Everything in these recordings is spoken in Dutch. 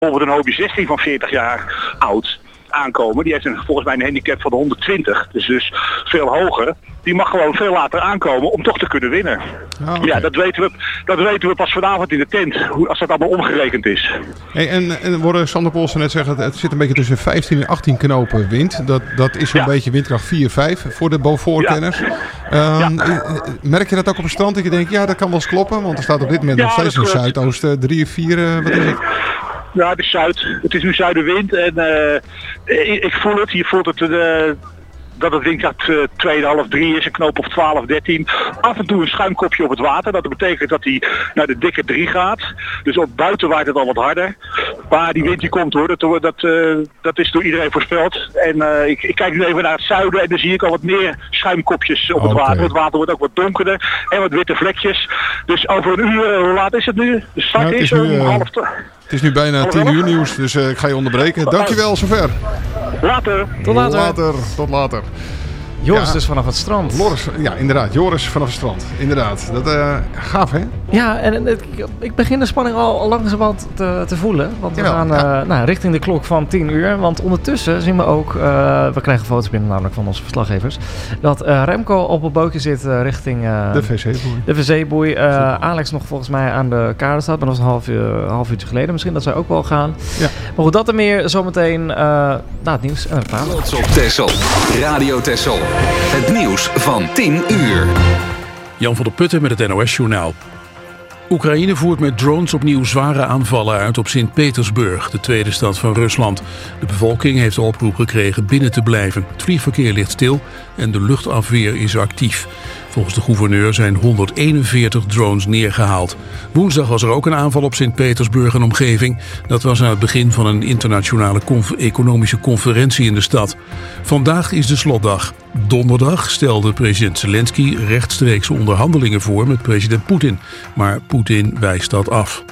bijvoorbeeld een Hobie 16 van 40 jaar oud aankomen. Die heeft volgens mij een handicap van de 120. Dus veel hoger. Die mag gewoon veel later aankomen om toch te kunnen winnen. Oh, okay. Ja, dat weten we pas vanavond in de tent. Als dat allemaal omgerekend is. Hey, en worden Sander Polsen net zeggen, het zit een beetje tussen 15 en 18 knopen wind. Dat is zo'n beetje windkracht 4, 5 voor de voorkenners. Merk je dat ook op het strand? Dat je denkt, ja, dat kan wel eens kloppen. Want er staat op dit moment nog steeds een zuidoosten 3 of 4. Wat is het? Ja, het is nu zuidenwind en ik voel het. Je voelt het dat het windkracht 2,5, 3 is, een knoop of 12, 13. Af en toe een schuimkopje op het water. Dat betekent dat hij naar de dikke 3 gaat. Dus op buiten waait het al wat harder. Maar die wind die komt hoor, dat is door iedereen voorspeld. En ik kijk nu even naar het zuiden en dan zie ik al wat meer schuimkopjes op het water. Het water wordt ook wat donkerder en wat witte vlekjes. Dus over een uur, hoe laat is het nu? De start is om 11:30. Het is nu bijna 10 uur nieuws, dus ik ga je onderbreken. Dankjewel, zover. Later. Tot later. Joris dus vanaf het strand. Ja, inderdaad. Joris vanaf het strand. Inderdaad. Dat gaaf, hè? Ja, en ik begin de spanning al langzamerhand te voelen. Want we gaan richting de klok van 10 uur. Want ondertussen zien we ook, we krijgen foto's binnen namelijk van onze verslaggevers, dat Remco op een bootje zit richting de VC-boei. Alex nog volgens mij aan de kade staat. Maar dat was een half uurtje geleden. Misschien dat zij ook wel gaan. Ja. Maar goed, dat en meer zometeen na het nieuws en het praat. Trots op Texel. Radio Texel. Het nieuws van 10 uur. Jan van der Putten met het NOS-journaal. Oekraïne voert met drones opnieuw zware aanvallen uit op Sint-Petersburg, de tweede stad van Rusland. De bevolking heeft de oproep gekregen binnen te blijven. Het vliegverkeer ligt stil en de luchtafweer is actief. Volgens de gouverneur zijn 141 drones neergehaald. Woensdag was er ook een aanval op Sint-Petersburg en omgeving. Dat was aan het begin van een internationale economische conferentie in de stad. Vandaag is de slotdag. Donderdag stelde president Zelensky rechtstreekse onderhandelingen voor met president Poetin. Maar Poetin wijst dat af.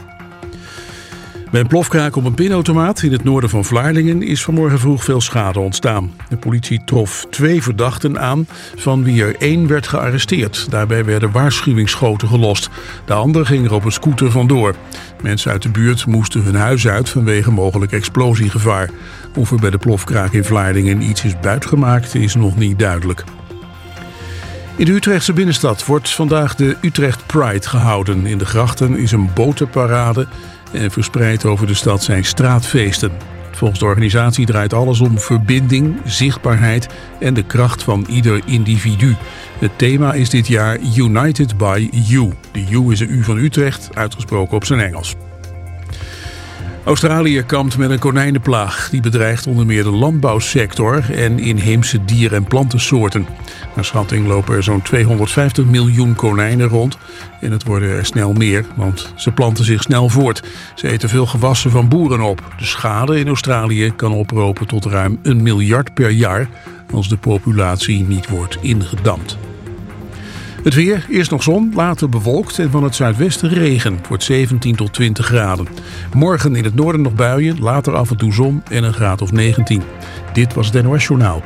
Bij een plofkraak op een pinautomaat in het noorden van Vlaardingen is vanmorgen vroeg veel schade ontstaan. De politie trof 2 verdachten aan, van wie er 1 werd gearresteerd. Daarbij werden waarschuwingsschoten gelost. De ander ging er op een scooter vandoor. Mensen uit de buurt moesten hun huis uit vanwege mogelijk explosiegevaar. Of er bij de plofkraak in Vlaardingen iets is buitgemaakt is nog niet duidelijk. In de Utrechtse binnenstad wordt vandaag de Utrecht Pride gehouden. In de grachten is een botenparade en verspreid over de stad zijn straatfeesten. Volgens de organisatie draait alles om verbinding, zichtbaarheid en de kracht van ieder individu. Het thema is dit jaar United by You. De U is een U van Utrecht, uitgesproken op zijn Engels. Australië kampt met een konijnenplaag. Die bedreigt onder meer de landbouwsector en inheemse dier- en plantensoorten. Naar schatting lopen er zo'n 250 miljoen konijnen rond. En het worden er snel meer, want ze planten zich snel voort. Ze eten veel gewassen van boeren op. De schade in Australië kan oplopen tot ruim 1 miljard per jaar als de populatie niet wordt ingedamd. Het weer, eerst nog zon, later bewolkt en van het zuidwesten regen. Het wordt 17 tot 20 graden. Morgen in het noorden nog buien, later af en toe zon en een graad of 19. Dit was het NOS Journaal.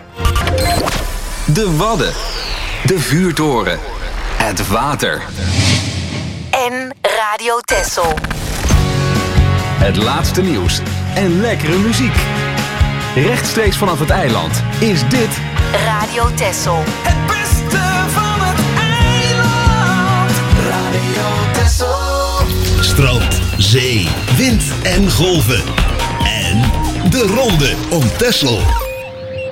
De Wadden. De vuurtoren. Het water. En Radio Texel. Het laatste nieuws en lekkere muziek. Rechtstreeks vanaf het eiland is dit Radio Texel. Het beste van het eiland. Radio Texel. Strand, zee, wind en golven. En de ronde om Texel.